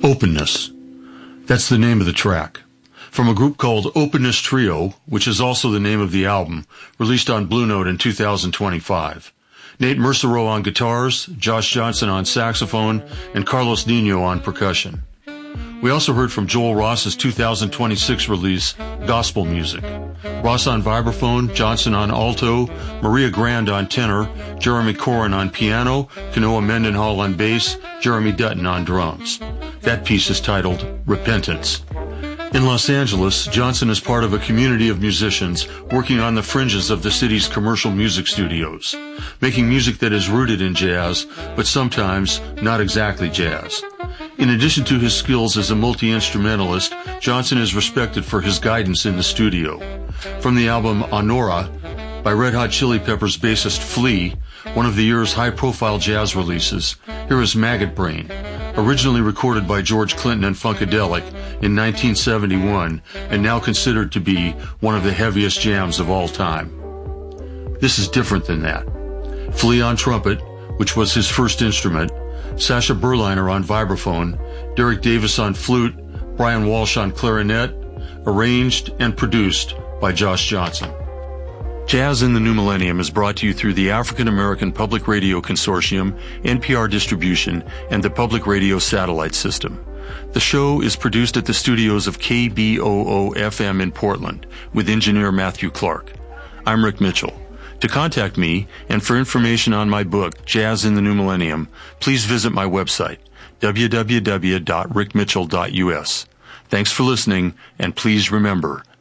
Openness. That's the name of the track. From a group called Openness Trio, which is also the name of the album, released on Blue Note in 2025. Nate Mercereau on guitars, Josh Johnson on saxophone, and Carlos Nino on percussion. We also heard from Joel Ross's 2026 release, Gospel Music. Ross on vibraphone, Johnson on alto, Maria Grand on tenor, Jeremy Corin on piano, Kanoa Mendenhall on bass, Jeremy Dutton on drums. That piece is titled Repentance. In Los Angeles, Johnson is part of a community of musicians working on the fringes of the city's commercial music studios, making music that is rooted in jazz, but sometimes not exactly jazz. In addition to his skills as a multi-instrumentalist, Johnson is respected for his guidance in the studio. From the album Honora, by Red Hot Chili Peppers bassist Flea, one of the year's high-profile jazz releases, here is Maggot Brain, originally recorded by George Clinton and Funkadelic in 1971 and now considered to be one of the heaviest jams of all time. This is different than that. Flea on trumpet, which was his first instrument, Sasha Berliner on vibraphone, Derek Davis on flute, Brian Walsh on clarinet, arranged and produced by Josh Johnson. Jazz in the New Millennium is brought to you through the African American Public Radio Consortium, NPR Distribution, and the Public Radio Satellite System. The show is produced at the studios of KBOO-FM in Portland with engineer Matthew Clark. I'm Rick Mitchell. To contact me and for information on my book, Jazz in the New Millennium, please visit my website, www.rickmitchell.us. Thanks for listening, and please remember,